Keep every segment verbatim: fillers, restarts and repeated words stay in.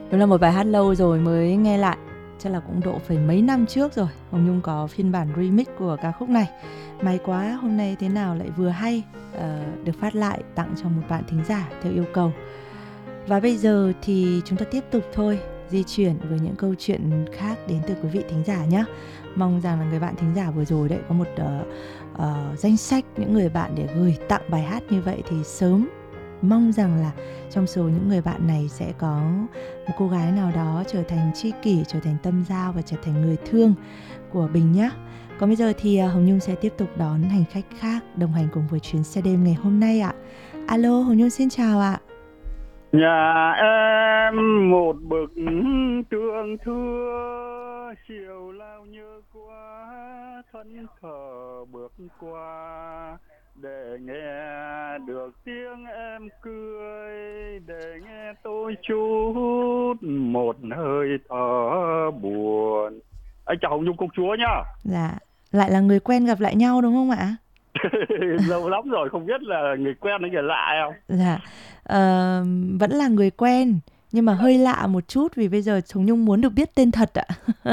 Đúng là một bài hát lâu rồi mới nghe lại, chắc là cũng độ phải mấy năm trước rồi. Hồng Nhung có phiên bản remix của ca khúc này. May quá hôm nay thế nào lại vừa hay, uh, được phát lại tặng cho một bạn thính giả theo yêu cầu. Và bây giờ thì chúng ta tiếp tục thôi, di chuyển với những câu chuyện khác đến từ quý vị thính giả nhé. Mong rằng là người bạn thính giả vừa rồi đấy có một uh, uh, danh sách những người bạn để gửi tặng bài hát như vậy thì sớm. Mong rằng là trong số những người bạn này sẽ có một cô gái nào đó trở thành tri kỷ, trở thành tâm giao và trở thành người thương của Bình nhé. Còn bây giờ thì Hồng Nhung sẽ tiếp tục đón hành khách khác đồng hành cùng với chuyến xe đêm ngày hôm nay ạ. Alo, Hồng Nhung xin chào ạ. Nhà em một bức trường thưa, chiều lao nhớ quá, thân thờ bước qua, để nghe được tiếng em cười, để nghe tôi chút một hơi thở buồn. Anh chào Hồng Nhung công chúa nhá. Dạ, lại là người quen gặp lại nhau đúng không ạ? Lâu lắm rồi không biết là người quen hay người lạ không? Dạ, uh, vẫn là người quen nhưng mà hơi lạ một chút vì bây giờ Hồng Nhung muốn được biết tên thật ạ.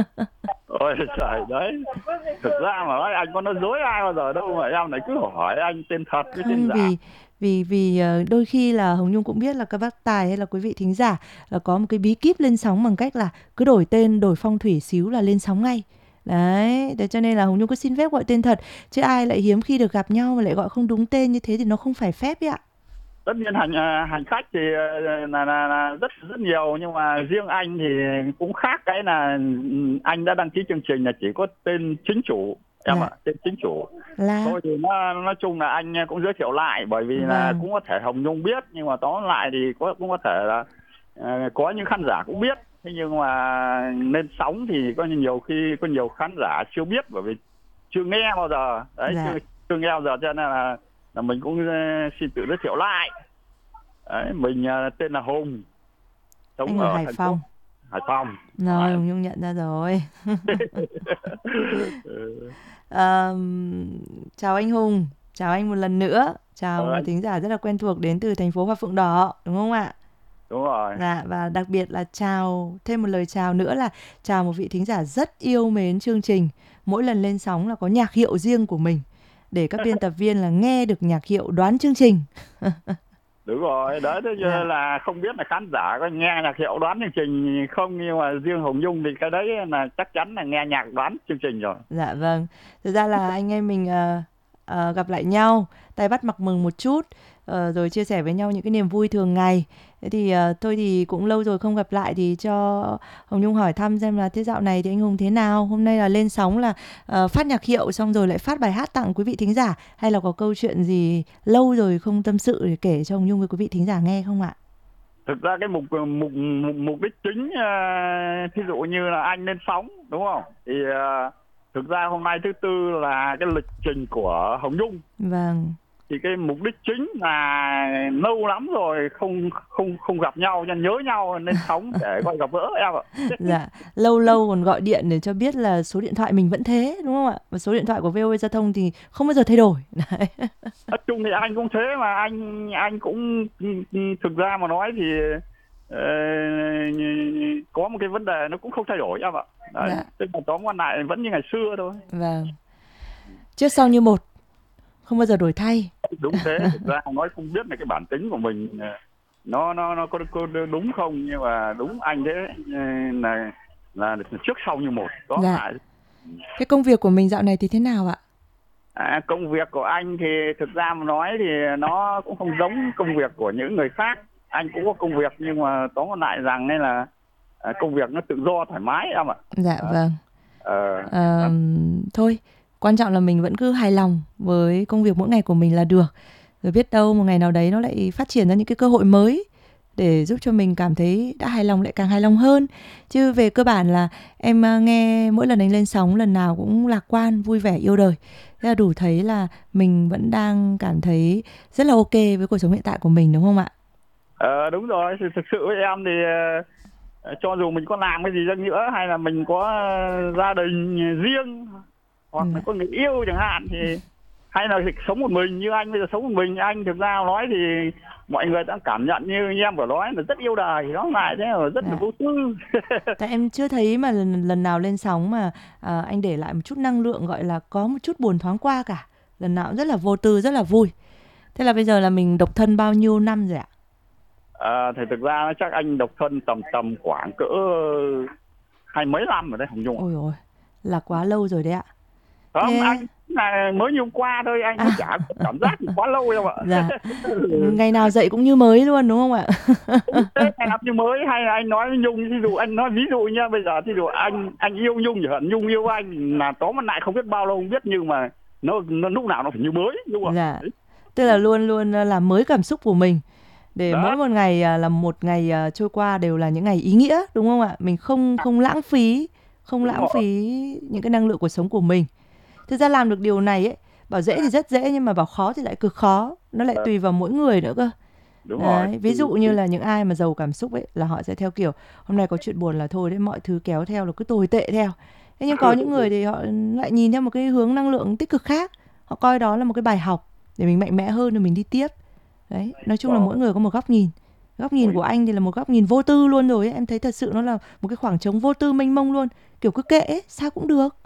Ôi trời đấy, thực ra mà nói anh có nói dối ai bao giờ đâu mà em lại cứ hỏi anh tên thật với tên Không, giả. vì vì vì đôi khi là Hồng Nhung cũng biết là các bác Tài hay là quý vị thính giả là có một cái bí kíp lên sóng bằng cách là cứ đổi tên, đổi phong thủy xíu là lên sóng ngay. Đấy, thế cho nên là Hồng Nhung cứ xin phép gọi tên thật, chứ ai lại hiếm khi được gặp nhau mà lại gọi không đúng tên như thế thì nó không phải phép ấy ạ. Tất nhiên hành hành khách thì là, là, là rất rất nhiều, nhưng mà riêng anh thì cũng khác, cái là anh đã đăng ký chương trình là chỉ có tên chính chủ em ạ, à, tên chính chủ. Là... Thôi thì nó nói chung là anh cũng giới thiệu lại, bởi vì vâng. là cũng có thể Hồng Nhung biết, nhưng mà tóm lại thì có cũng có thể là uh, có những khán giả cũng biết, thế nhưng mà lên sóng thì có nhiều khi có nhiều khán giả chưa biết, bởi vì chưa nghe bao giờ đấy, dạ. chưa, chưa nghe bao giờ, cho nên là là mình cũng uh, xin tự giới thiệu lại. Đấy, mình uh, tên là Hùng, sống anh ở, ở Hải Phòng. Hải Phòng. Rồi, Hồng Nhung nhận ra rồi. à, chào anh Hùng, chào anh một lần nữa, chào một thính giả rất là quen thuộc đến từ thành phố Hoa Phượng Đỏ, đúng không ạ? Đúng rồi. Dạ, và đặc biệt là chào, thêm một lời chào nữa là chào một vị thính giả rất yêu mến chương trình. Mỗi lần lên sóng là có nhạc hiệu riêng của mình, để các biên tập viên là nghe được nhạc hiệu đoán chương trình. Đúng rồi, đấy, thế dạ. là không biết là khán giả có nghe nhạc hiệu đoán chương trình không, nhưng mà riêng Hồng Nhung thì cái đấy là chắc chắn là nghe nhạc đoán chương trình rồi. Dạ vâng, thực ra là anh em mình uh, uh, gặp lại nhau, tay bắt mặt mừng một chút, uh, rồi chia sẻ với nhau những cái niềm vui thường ngày. Thế thì uh, thôi thì cũng lâu rồi không gặp lại, thì cho Hồng Nhung hỏi thăm xem là thế dạo này thì anh Hùng thế nào? Hôm nay là lên sóng là uh, phát nhạc hiệu xong rồi lại phát bài hát tặng quý vị thính giả, hay là có câu chuyện gì lâu rồi không tâm sự để kể cho Hồng Nhung với quý vị thính giả nghe không ạ? Thực ra cái mục mục mục, mục đích chính, uh, thí dụ như là anh lên sóng đúng không? Thì uh, thực ra hôm nay thứ tư là cái lịch trình của Hồng Nhung. Vâng. Thì cái mục đích chính là lâu lắm rồi không không không gặp nhau, nên nhớ nhau nên sóng để gọi gặp gỡ em ạ. Dạ, lâu lâu còn gọi điện để cho biết là số điện thoại mình vẫn thế, đúng không ạ? Và số điện thoại của vê o a Giao thông thì không bao giờ thay đổi. Đấy. Nói chung thì anh cũng thế, mà anh anh cũng thực ra mà nói thì uh, có một cái vấn đề nó cũng không thay đổi em ạ. Đấy, dạ. Tức là tóm quan lại vẫn như ngày xưa thôi. Vâng. Trước sau như một, không bao giờ đổi thay. Đúng thế, thực ra nói không biết là cái bản tính của mình nó nó nó có, có đúng không, nhưng mà đúng anh thế là là trước sau như một. Đó. Dạ. Lại. Cái công việc của mình dạo này thì thế nào ạ? À, công việc của anh thì thực ra mà nói thì nó cũng không giống công việc của những người khác. Anh cũng có công việc, nhưng mà tóm lại rằng nên là công việc nó tự do thoải mái em ạ. Dạ à. vâng. À, à, thôi quan trọng là mình vẫn cứ hài lòng với công việc mỗi ngày của mình là được, rồi biết đâu một ngày nào đấy nó lại phát triển ra những cái cơ hội mới để giúp cho mình cảm thấy đã hài lòng lại càng hài lòng hơn. Chứ về cơ bản là em nghe mỗi lần anh lên sóng lần nào cũng lạc quan, vui vẻ, yêu đời. Thế là đủ thấy là mình vẫn đang cảm thấy rất là ok với cuộc sống hiện tại của mình, đúng không ạ? Ờ, đúng rồi, thì thực sự với em thì uh, cho dù mình có làm cái gì chăng nữa, hay là mình có uh, gia đình riêng, hoặc là ừ. có người yêu chẳng hạn, thì hay là sống một mình như anh bây giờ sống một mình. Anh thực ra nói thì mọi người đã cảm nhận như em vừa nói là rất yêu đời, nó lại thế là rất là Dạ. vô tư. Tại em chưa thấy mà lần, lần nào lên sóng mà à, anh để lại một chút năng lượng gọi là có một chút buồn thoáng qua cả. Lần nào cũng rất là vô tư, rất là vui. Thế là bây giờ là mình độc thân bao nhiêu năm rồi ạ? À, thì thực ra chắc anh độc thân tầm tầm khoảng cỡ hai mấy năm rồi đấy Hồng Nhung ạ. Ôi ôi, là quá lâu rồi đấy ạ. Không, Thế anh là mới như hôm qua thôi, anh mới à, chả có cảm giác gì quá lâu đâu ạ. dạ, ngày nào dậy cũng như mới luôn đúng không ạ? Thế ngày nào như mới, hay là anh nói với Nhung, ví dụ anh nói ví dụ nha, bây giờ thì dụ anh anh yêu Nhung thì hận Nhung yêu anh là tóm lại không biết bao lâu không biết, nhưng mà nó, nó lúc nào nó phải như mới đúng không ạ? Dạ, Đấy. tức là luôn luôn làm mới cảm xúc của mình. Để mỗi Đó, một ngày à, là một ngày à, trôi qua đều là những ngày ý nghĩa đúng không ạ? Mình không không lãng phí, không đúng lãng rồi. phí những cái năng lượng cuộc sống của mình. Thực ra làm được điều này ấy, bảo dễ thì rất dễ nhưng mà bảo khó thì lại cực khó. Nó lại tùy vào mỗi người nữa cơ. Đúng rồi. Đấy, ví dụ như là những ai mà giàu cảm xúc ấy là họ sẽ theo kiểu hôm nay có chuyện buồn là thôi đấy, mọi thứ kéo theo là cứ tồi tệ theo. Thế nhưng có những người thì họ lại nhìn theo một cái hướng năng lượng tích cực khác. Họ coi đó là một cái bài học để mình mạnh mẽ hơn để mình đi tiếp. Đấy, nói chung là mỗi người có một góc nhìn. Góc nhìn của anh thì là một góc nhìn vô tư luôn rồi ấy. Em thấy thật sự nó là một cái khoảng trống vô tư mênh mông luôn. Kiểu cứ kệ ấy, sao cũng được.